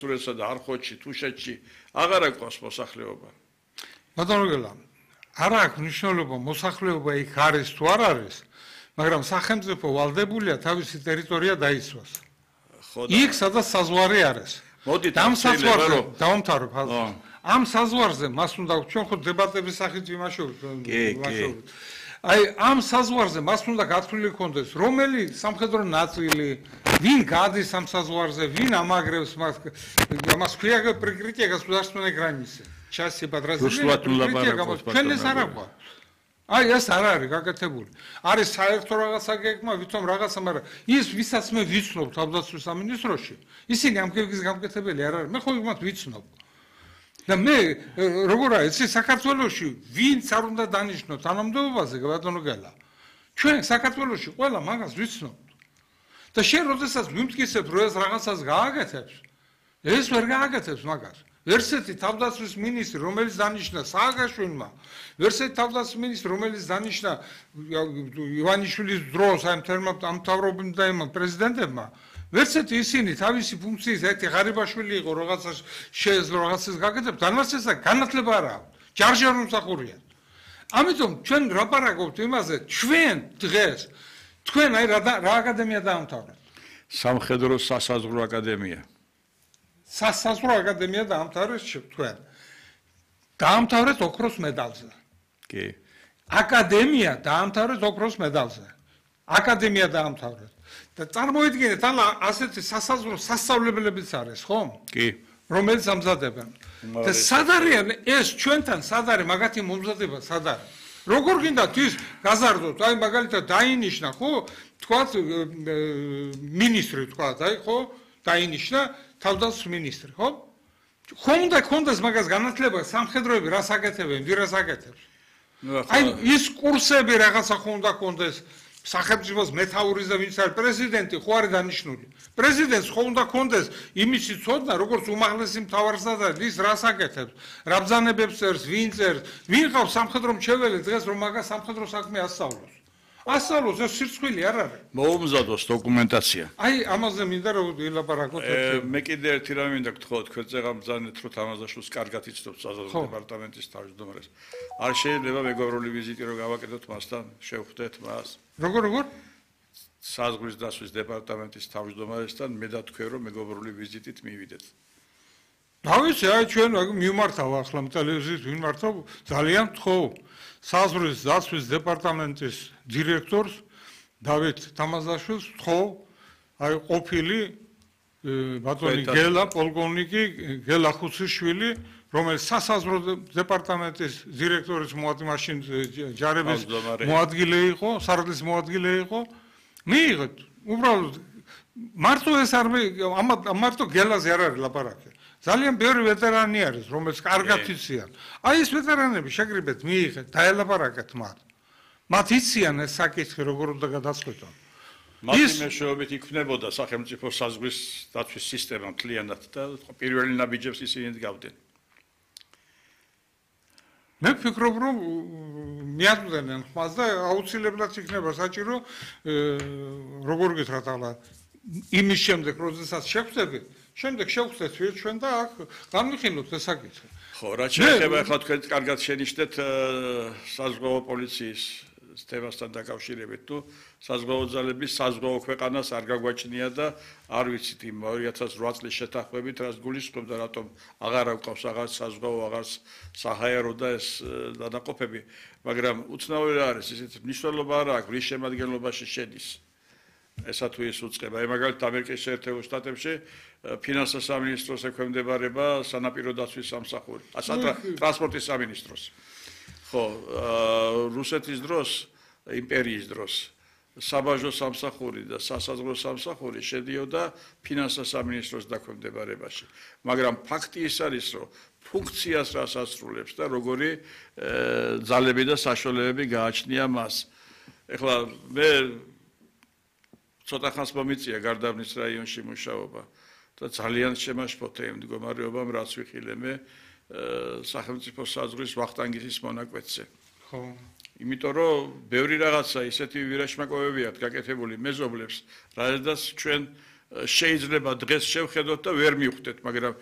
სურეთსა და არხოტში, თუშეთში აღარ აქვს მოსახლეობა. ბატონო გელა, არ აქვს მნიშვნელობა მოსახლეობა იქ არის თუ არ არის, მაგრამ სახელმწიფო ვალდებულია თავისი ტერიტორია დაიცვას. იქ სადაც საზღვარი არის. მოდით ამ საზღვარზე დავამთავრებ. ამ საზღვარზე მას უნდა ჩვენ ხო დებატების სახით ვიმაშავებთ. აი ამ საზღვარზე მას უნდა გათვლილი ქონდეს, რომელი სამხედრო ნაწილი, ვინ გადის ამ საზღვარზე, ვინ ამაგრებს მას, მას ქვია პრიკრიტია გასუдарственной границы. Части подразделения. ჩვენ ეს არ აქვს. აი ეს არ არის გაკეთებული. არის საერთო რაღაცა გეგმა, ვითომ რაღაცა, მაგრამ ის ვისაც მე ვიცნობ თავდაცვის სამინისტროში, ისინი ამ გეგმის გამკეთებელი არ არის. მე ხო იმათ ვიცნობ. და მე როგორ არის, ეს საქართველოში ვინც არ უნდა დანიშნოს თანამდებობაზე, ბატონო გელა. ჩვენ საქართველოში ყველა მაგას ვიცნობთ. და შენ როდესაც მიმტკიცებ, რომ ეს რაღაცას გააკეთებს, ეს ვერ გააკეთებს მაგას. ვერსეთი თავდაცვის მინისტრი, რომელიც დანიშნა სააკაშვილმა, ვერსეთი თავდაცვის მინისტრი, რომელიც დანიშნა ივანიშვილის დროს ამ მთავრობამ და იმ პრეზიდენტებმა, ვერსეთი ისინი თავისი ფუნქციის ერთი ღარიბაშვილი იყო, რაღაცას შეეძლო რაღაცას გაკეთებს, განმასწრება განათლება არ აქვს, ჯარჯარ მომსახურია. ამიტომ ჩვენ ვლაპარაკობთ იმაზე, ჩვენ დღეს თქვენ აი რა აკადემია დაამთავრეთ? სამხედრო სასაზღვრო აკადემია. სასაზღვრო აკადემია დაამთავრეთ თქვენ. დაამთავრეთ ოქროს медаლზე. კი. აკადემია დაამთავრეთ ოქროს медаლზე. აკადემია დაამთავრეთ. და წარმოიდგინეთ, ალა ასეთი სასაზღვრო სასწავლებლებიც არის, ხო? კი. რომელიც ამზადებენ. და სად არიან ეს ჩვენთან სად არის მაგათი მომზადება სად არის? როგორ გინდათ ის გაზარდოთ, აი მაგალითად დაინიშნა, ხო? თქვათ მინისტრი თქვათ, აი ხო? დაინიშნა თავდაცვის მინისტრი, ხო? ხომ უნდა კონდეს მაგას განათლება სამხედროები რას აკეთებენ, ვირას აკეთებს? აი ის კურსები რაღაცა ხომ უნდა კონდეს სახელმწიფოს მეთაურის და ვინც არის პრეზიდენტი ხო არის დანიშნული. პრეზიდენტს ხო უნდა კონდეს იმისი ცოდნა, როგორც უმაღლესი მთავარსა და ის რას აკეთებს, რა ბრძანებებს წერს, ვინ წერს, ვინ ყავს სამხედრო მრჩეველი დღეს რომ მაგას სამხედრო საქმე ასწავლოს. ასწავლოს ეს სირცხვილი არ არის. მოუმზადოს დოკუმენტაცია. აი ამაზე მინდა რომ ვილაპარაკოთ. მე კიდე ერთი რამე მინდა გთხოვოთ, თქვენ წეღამ ბრძანეთ რომ თამაზაშვილს კარგად იცნობთ საზღვაო დეპარტამენტის თავმჯდომარეს. არ შეიძლება მეგობრული ვიზიტი რომ გავაკეთოთ მასთან, შევხვდეთ მას. როგორ? საზღვრის დასვლის დეპარტამენტის თავმჯდომარესთან მე და თქვენ რომ მეგობრული ვიზიტით მივიდეთ. დავიცი, აი ჩვენ მიმართავ ახლა ტელევიზიით მიმართავ, ძალიან გთხოვ. საზღვრის დასვლის დეპარტამენტის დირექტორს დავით თამაზაშვილს გთხოვ, აი ყოფილი ბატონი გელა პოლკოვნიკი გელა ხუციშვილი, რომელიც სასაზღვრო დეპარტამენტის დირექტორის მაშინ ჯარების მოადგილე იყო, სარდლის მოადგილე იყო. მიიღეთ, უბრალოდ მარტო ეს არ მარტო გელაზე არ არის ლაპარაკი. ძალიან ბევრი ვეტერანი არის, რომელიც კარგად იციან. აი ეს ვეტერანები შეგრიბეთ, მიიღეთ, დაელაპარაკეთ მათ. მათ იციან ეს საკითხი როგორ უნდა გადაწყვეტონ. მათი მეშვეობით იქნებოდა სახელმწიფო საზღვრის დაცვის სისტემა მთლიანად და პირველი ნაბიჯებს ისინი დგავდნენ. მე ვფიქრობ, რომ მიაწვდენენ ხმას და აუცილებლად იქნება საჭირო როგორ გითხრათ ახლა იმის შემდეგ, როდესაც შევხვდებით, შემდეგ შევხვდეთ ჩვენ და აქ გამიხილოთ ეს საკითხი. ხო, რაც შეეხება ახლა თქვენ კარგად შენიშნეთ საზღვაო პოლიციის თემასთან დაკავშირებით, თუ საზღვაო ძალების საზღვაო ქვეყანას არ გაგვაჩნია და არ ვიცით იმ 2008 წლის შეთანხმებით, რაც გულისხმობდა, რატომ აღარ აქვს აღარც საზღვაო, აღარც საჰაერო და ეს დანაყოფები, მაგრამ უცნაური არის, ისეთ მნიშვნელობა არ აქვს, რის შემადგენლობაში შედის. ესა თუ ის უწყება. აი მაგალითად ამერიკის შეერთებულ შტატებში ფინანსთა სამინისტროს ექვემდებარება სანაპირო დაცვის სამსახური, ტრანსპორტის სამინისტროს. ხო, რუსეთის დროს, იმპერიის დროს საბაჟო სამსახური და სასაზღვრო სამსახური შედიოდა ფინანსთა სამინისტროს დაქვემდებარებაში. მაგრამ ფაქტი ის არის, რომ ფუნქციას რას ასრულებს და როგორი ძალები და საშუალებები გააჩნია მას. ეხლა მე ცოტა ხანს მომიწია გარდაბნის რაიონში მუშაობა და ძალიან შემაშფოთე იმ მდგომარეობამ, რაც ვიხილე მე სახელმწიფო საზღვრის ვახტანგის მონაკვეთზე. ხო. იმიტომ რომ ბევრი რაღაცა ისეთი ვირაშმაკობებია გაკეთებული მეზობლებს, რადგან ჩვენ შეიძლება დღეს შევხედოთ და ვერ მივხვდეთ, მაგრამ